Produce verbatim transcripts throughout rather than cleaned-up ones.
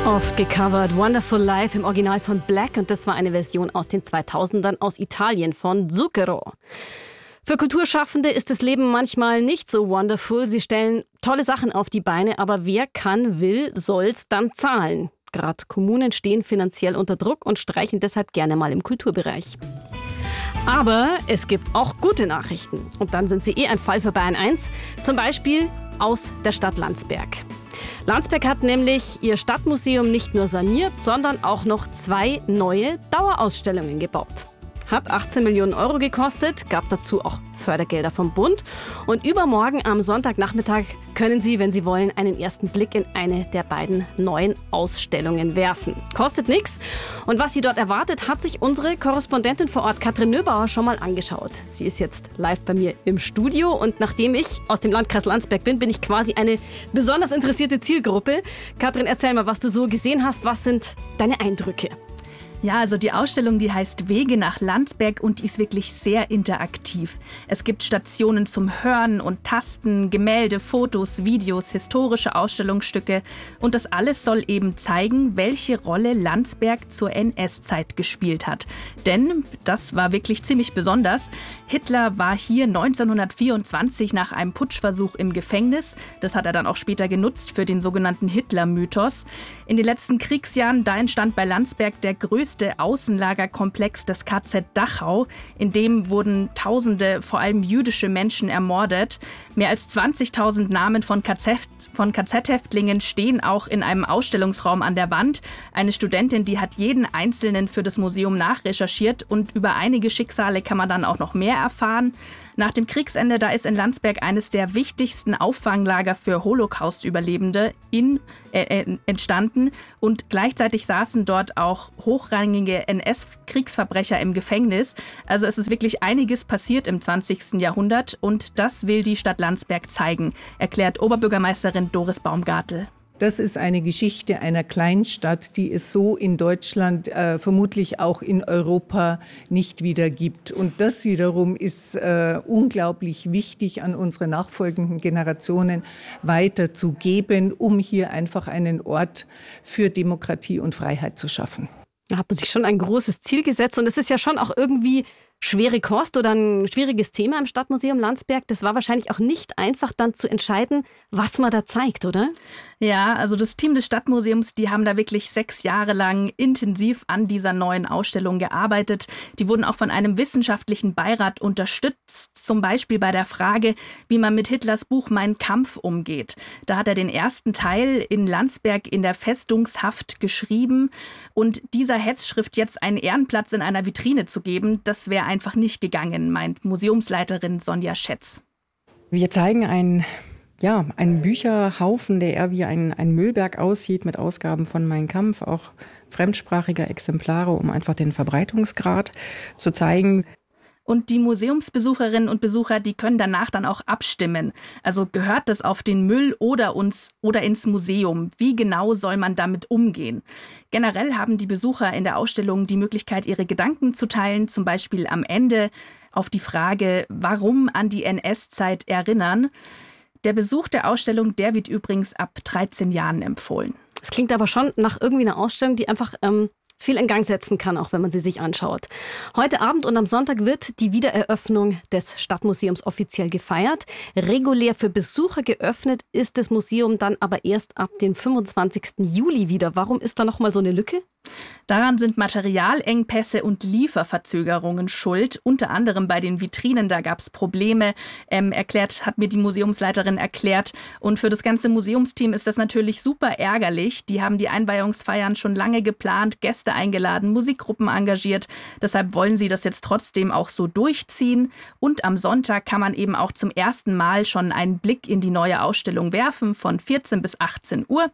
Oft gecovert, Wonderful Life im Original von Black, und das war eine Version aus den zweitausendern aus Italien von Zucchero. Für Kulturschaffende ist das Leben manchmal nicht so wonderful. Sie stellen tolle Sachen auf die Beine, aber wer kann, will, soll's dann zahlen. Gerade Kommunen stehen finanziell unter Druck und streichen deshalb gerne mal im Kulturbereich. Aber es gibt auch gute Nachrichten. Und dann sind sie eh ein Fall für Bayern eins. Zum Beispiel aus der Stadt Landsberg. Landsberg hat nämlich ihr Stadtmuseum nicht nur saniert, sondern auch noch zwei neue Dauerausstellungen gebaut. Hat achtzehn Millionen Euro gekostet, gab dazu auch Fördergelder vom Bund. Und übermorgen am Sonntagnachmittag können Sie, wenn Sie wollen, einen ersten Blick in eine der beiden neuen Ausstellungen werfen. Kostet nichts. Und was Sie dort erwartet, hat sich unsere Korrespondentin vor Ort, Katrin Nöbauer, schon mal angeschaut. Sie ist jetzt live bei mir im Studio. Und nachdem ich aus dem Landkreis Landsberg bin, bin ich quasi eine besonders interessierte Zielgruppe. Katrin, erzähl mal, was du so gesehen hast. Was sind deine Eindrücke? Ja, also die Ausstellung, die heißt Wege nach Landsberg und die ist wirklich sehr interaktiv. Es gibt Stationen zum Hören und Tasten, Gemälde, Fotos, Videos, historische Ausstellungsstücke. Und das alles soll eben zeigen, welche Rolle Landsberg zur N S-Zeit gespielt hat. Denn das war wirklich ziemlich besonders. Hitler war hier neunzehnhundertvierundzwanzig nach einem Putschversuch im Gefängnis. Das hat er dann auch später genutzt für den sogenannten Hitler-Mythos. In den letzten Kriegsjahren, da entstand bei Landsberg der größte Außenlagerkomplex des K Z Dachau. In dem wurden Tausende, vor allem jüdische Menschen, ermordet. Mehr als zwanzigtausend Namen von K Z, von K Z-Häftlingen stehen auch in einem Ausstellungsraum an der Wand. Eine Studentin, die hat jeden Einzelnen für das Museum nachrecherchiert und über einige Schicksale kann man dann auch noch mehr erfahren. Nach dem Kriegsende, da ist in Landsberg eines der wichtigsten Auffanglager für Holocaust-Überlebende in, äh, äh, entstanden. Und gleichzeitig saßen dort auch hochrangige N S-Kriegsverbrecher im Gefängnis. Also es ist wirklich einiges passiert im zwanzigsten Jahrhundert und das will die Stadt Landsberg zeigen, erklärt Oberbürgermeisterin Doris Baumgartel. Das ist eine Geschichte einer Kleinstadt, die es so in Deutschland, äh, vermutlich auch in Europa nicht wieder gibt. Und das wiederum ist äh, unglaublich wichtig an unsere nachfolgenden Generationen weiterzugeben, um hier einfach einen Ort für Demokratie und Freiheit zu schaffen. Da hat man sich schon ein großes Ziel gesetzt und es ist ja schon auch irgendwie schwere Kost oder ein schwieriges Thema im Stadtmuseum Landsberg. Das war wahrscheinlich auch nicht einfach dann zu entscheiden, was man da zeigt, oder? Ja, also das Team des Stadtmuseums, die haben da wirklich sechs Jahre lang intensiv an dieser neuen Ausstellung gearbeitet. Die wurden auch von einem wissenschaftlichen Beirat unterstützt, zum Beispiel bei der Frage, wie man mit Hitlers Buch Mein Kampf umgeht. Da hat er den ersten Teil in Landsberg in der Festungshaft geschrieben. Und dieser Hetzschrift jetzt einen Ehrenplatz in einer Vitrine zu geben, das wäre einfach nicht gegangen, meint Museumsleiterin Sonja Schätz. Wir zeigen ein Ja, ein Bücherhaufen, der eher wie ein, ein Müllberg aussieht, mit Ausgaben von Mein Kampf, auch fremdsprachiger Exemplare, um einfach den Verbreitungsgrad zu zeigen. Und die Museumsbesucherinnen und Besucher, die können danach dann auch abstimmen. Also gehört das auf den Müll oder, uns, oder ins Museum? Wie genau soll man damit umgehen? Generell haben die Besucher in der Ausstellung die Möglichkeit, ihre Gedanken zu teilen, zum Beispiel am Ende auf die Frage, warum an die N S-Zeit erinnern. Der Besuch der Ausstellung, der wird übrigens ab dreizehn Jahren empfohlen. Es klingt aber schon nach irgendwie einer Ausstellung, die einfach ähm, viel in Gang setzen kann, auch wenn man sie sich anschaut. Heute Abend und am Sonntag wird die Wiedereröffnung des Stadtmuseums offiziell gefeiert. Regulär für Besucher geöffnet ist das Museum dann aber erst ab dem fünfundzwanzigsten Juli wieder. Warum ist da nochmal so eine Lücke? Daran sind Materialengpässe und Lieferverzögerungen schuld. Unter anderem bei den Vitrinen, da gab es Probleme, ähm, erklärt, hat mir die Museumsleiterin erklärt. Und für das ganze Museumsteam ist das natürlich super ärgerlich. Die haben die Einweihungsfeiern schon lange geplant, Gäste eingeladen, Musikgruppen engagiert. Deshalb wollen sie das jetzt trotzdem auch so durchziehen. Und am Sonntag kann man eben auch zum ersten Mal schon einen Blick in die neue Ausstellung werfen, von vierzehn bis achtzehn Uhr.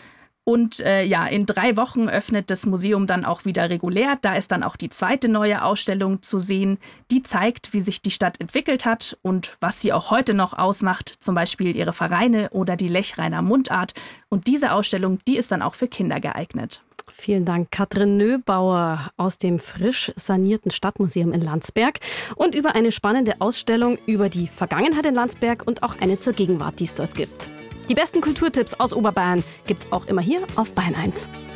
Und äh, ja, in drei Wochen öffnet das Museum dann auch wieder regulär. Da ist dann auch die zweite neue Ausstellung zu sehen. Die zeigt, wie sich die Stadt entwickelt hat und was sie auch heute noch ausmacht. Zum Beispiel ihre Vereine oder die Lechreiner Mundart. Und diese Ausstellung, die ist dann auch für Kinder geeignet. Vielen Dank, Katrin Nöbauer aus dem frisch sanierten Stadtmuseum in Landsberg und über eine spannende Ausstellung über die Vergangenheit in Landsberg und auch eine zur Gegenwart, die es dort gibt. Die besten Kulturtipps aus Oberbayern gibt's auch immer hier auf Bayern eins.